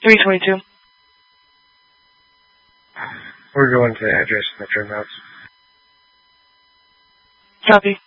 322. We're going to the address in the trim house. Copy.